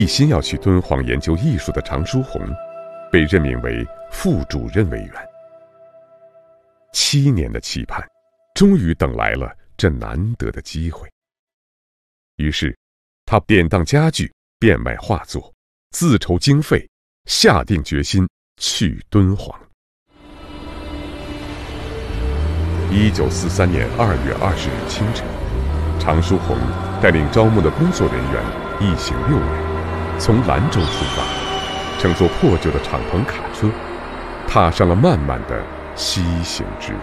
一心要去敦煌研究艺术的常书鸿，被任命为副主任委员。7年的期盼，终于等来了这难得的机会。于是，他典当家具，变卖画作，自筹经费，下定决心去敦煌。1943年2月20日清晨，常书鸿带领招募的工作人员一行6人，从兰州出发，乘坐破旧的敞篷卡车，踏上了漫漫的西行之路。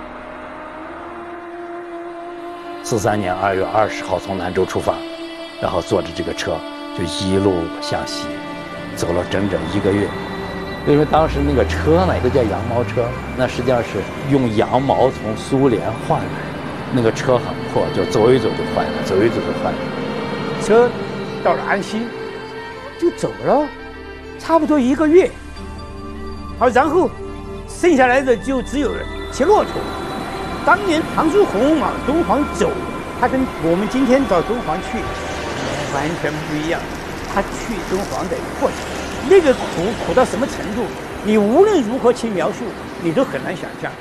43年2月20号从兰州出发，然后坐着这个车就一路向西，走了整整1个月。因为当时那个车呢，都叫羊毛车，那实际上是用羊毛从苏联换来的。那个车很破，就走一走就坏了，走一走就坏了。 车到了安溪，就走了差不多1个月。好，然后剩下来的就只有骑骆驼。当年常书鸿往敦煌走，他跟我们今天到敦煌去完全不一样。他去敦煌的过程，那个苦到什么程度，你无论如何去描述，你都很难想象。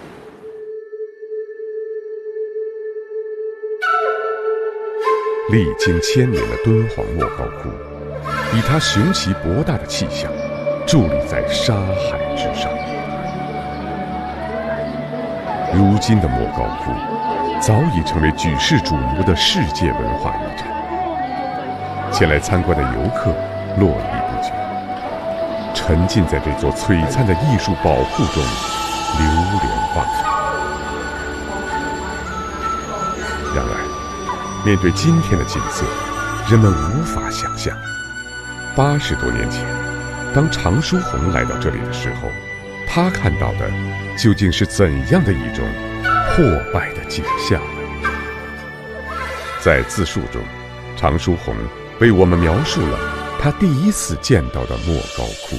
历经1000年的敦煌莫高窟，以它雄奇博大的气象，伫立在沙海之上。如今的莫高窟，早已成为举世瞩目的世界文化遗产。前来参观的游客络绎不绝，沉浸在这座璀璨的艺术宝库中，流连忘返。然而，面对今天的景色，人们无法想象，80多年前，当常书鸿来到这里的时候，他看到的究竟是怎样的一种破败的景象呢？在自述中，常书鸿为我们描述了他第一次见到的莫高窟。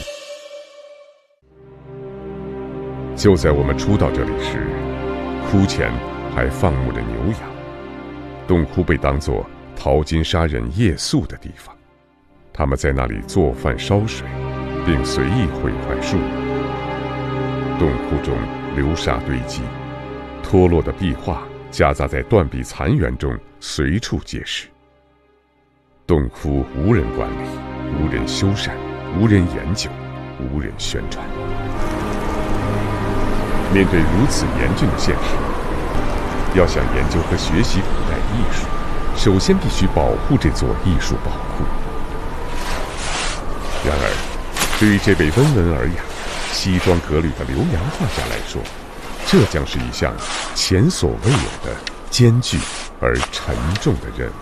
就在我们初到这里时，窟前还放牧着牛羊，洞窟被当作淘金沙人夜宿的地方，他们在那里做饭烧水，并随意毁坏树木。洞窟中流沙堆积，脱落的壁画夹杂在断壁残垣中，随处皆是。洞窟无人管理，无人修缮，无人研究，无人宣传。面对如此严峻的现实，要想研究和学习古代艺术，首先必须保护这座艺术宝库。然而，对于这位温文尔雅、西装革履的留洋画家来说，这将是一项前所未有的艰巨而沉重的任务。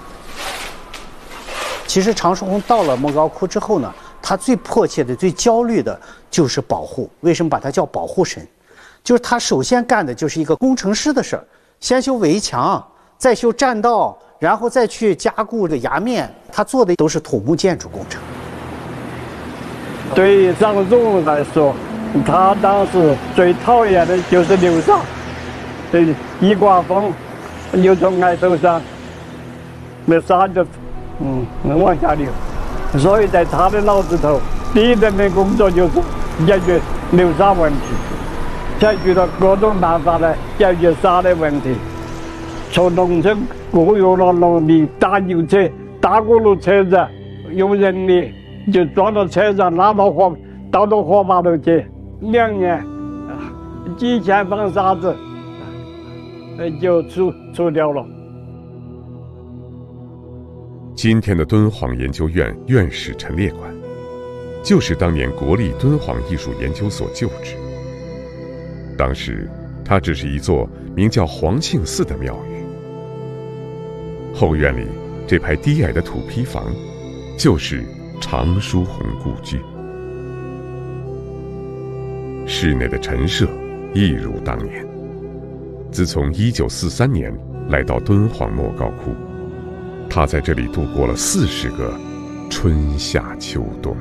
其实常书鸿到了莫高窟之后呢，他最迫切的、最焦虑的就是保护。为什么把他叫保护神？就是他首先干的就是一个工程师的事儿，先修围墙，再修栈道，然后再去加固的崖面。他做的都是土木建筑工程。 对于常书鸿来说，他当时最讨厌的就是流沙，对，一刮风就从崖头上那沙就往下流，所以在他的脑子头，第一任的工作就是解决流沙问题，采取了各种办法来解决沙的问题。从农村雇佣了农民大牛车、大轱辘车子，用人力就装到车上，拉到到火把头去，2年几千方沙子就除掉了。 今天的敦煌研究院院士陈列馆，就是当年国立敦煌艺术研究所旧址。当时，它只是一座名叫黄庆寺的庙宇。后院里这排低矮的土坯房，就是常书鸿故居。室内的陈设一如当年。自从1943年来到敦煌莫高窟，他在这里度过了40个春夏秋冬。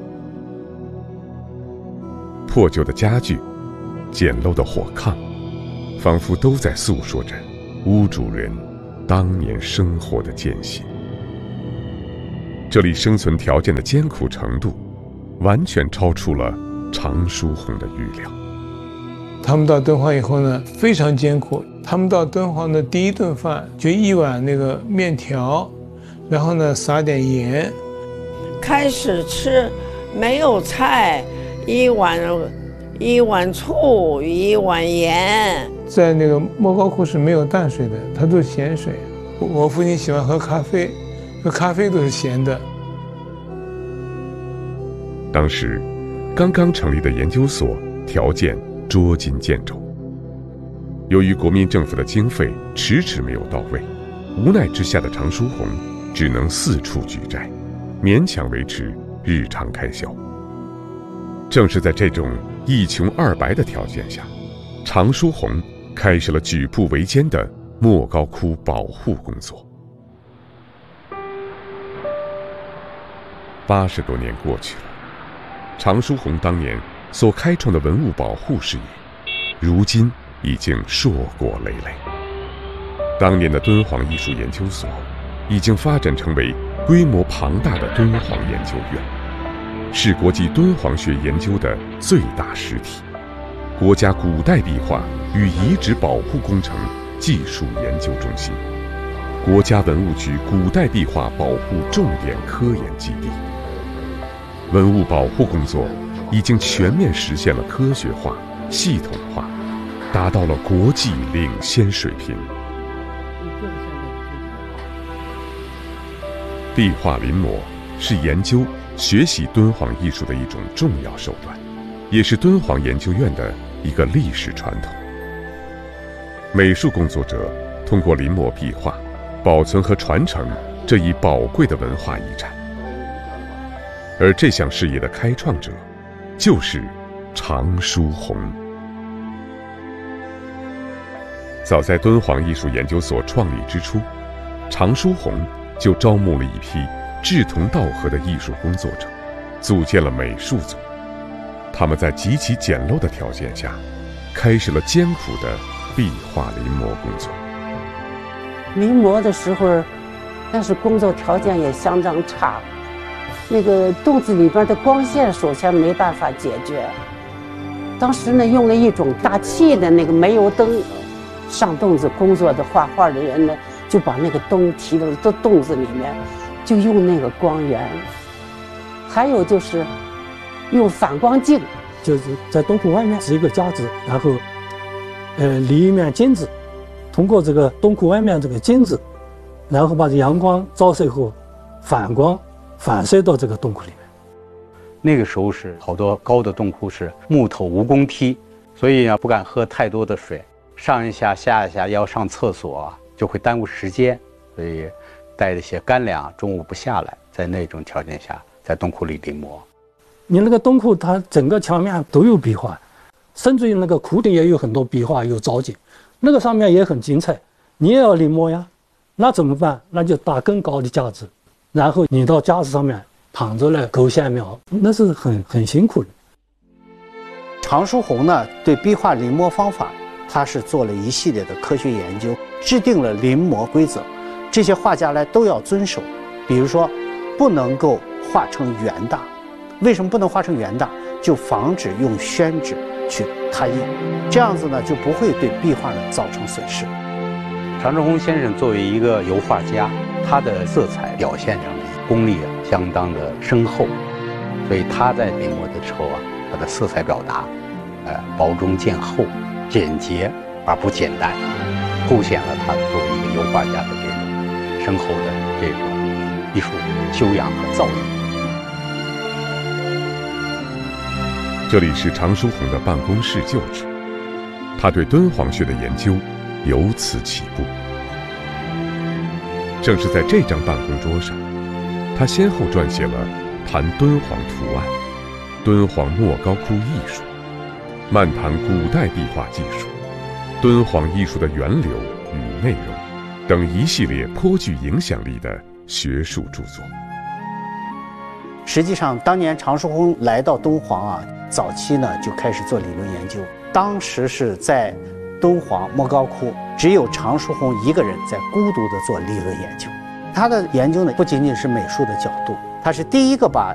破旧的家具，简陋的火炕，仿佛都在诉说着屋主人当年生活的艰辛。 这里生存条件的艰苦程度，完全超出了常书鸿的预料。 他们到敦煌以后呢，非常艰苦。他们到敦煌的第一顿饭就一碗那个面条，然后呢撒点盐。 开始吃没有菜，一碗醋，一碗盐。 在那个莫高窟是没有淡水的，它都是咸水。我父亲喜欢喝咖啡，喝咖啡都是咸的。 当时刚刚成立的研究所条件捉襟见肘，由于国民政府的经费迟迟没有到位，无奈之下的常书鸿只能四处举债，勉强维持日常开销。正是在这种一穷二白的条件下，常书鸿开始了举步维艰的莫高窟保护工作。80多年过去了，常书鸿当年所开创的文物保护事业，如今已经硕果累累。当年的敦煌艺术研究所已经发展成为规模庞大的敦煌研究院，是国际敦煌学研究的最大实体，国家古代壁画与遗址保护工程技术研究中心，国家文物局古代壁画保护重点科研基地。文物保护工作已经全面实现了科学化、系统化，达到了国际领先水平。壁画临摹是研究、学习敦煌艺术的一种重要手段，也是敦煌研究院的一个历史传统。美术工作者通过临摹壁画，保存和传承这一宝贵的文化遗产。而这项事业的开创者，就是常书鸿。早在敦煌艺术研究所创立之初，常书鸿就招募了一批志同道合的艺术工作者，组建了美术组。他们在极其简陋的条件下，开始了艰苦的壁画临摹工作。 临摹的时候，但是工作条件也相当差，那个洞子里边的光线首先没办法解决。当时呢，用了一种打气的那个煤油灯，上洞子工作的画画的人呢，就把那个灯提到洞子里面，就用那个光源。还有就是用反光镜， 就是在洞窟外面是一个夹子，然后立一面镜子，通过这个洞窟外面这个镜子，然后把阳光照射后反光反射到这个洞窟里面。 那个时候是好多高的洞窟是木头蜈蚣梯，所以不敢喝太多的水，上一下下一下要上厕所就会耽误时间，所以带着些干粮，中午不下来，在那种条件下在洞窟里临摹。 你那个洞窟它整个墙面都有壁画，甚至于那个窟顶也有很多壁画，有藻井，那个上面也很精彩，你也要临摹呀。那怎么办？那就搭更高的架子，然后你到架子上面躺着来勾线描，那是很辛苦的。 常书鸿呢，对壁画临摹方法，他是做了一系列的科学研究，制定了临摹规则，这些画家呢都要遵守。比如说，不能够画成圆大。为什么不能画成圆大？就防止用宣纸去拓印，这样子呢就不会对壁画呢造成损失。 常书鸿先生作为一个油画家，他的色彩表现上的功力相当的深厚，所以他在临摹的时候他的色彩表达，薄中见厚，简洁而不简单，凸显了他作为一个油画家的这种深厚的这种艺术修养和造诣。 这里是常书鸿的办公室旧址，他对敦煌学的研究由此起步。正是在这张办公桌上，他先后撰写了《谈敦煌图案》《敦煌莫高窟艺术》《漫谈古代壁画技术》《敦煌艺术的源流与内容》等一系列颇具影响力的学术著作。 实际上，当年常书鸿来到敦煌早期呢就开始做理论研究。当时是在敦煌莫高窟，只有常书鸿一个人在孤独地做理论研究。 他的研究呢不仅仅是美术的角度，他是第一个把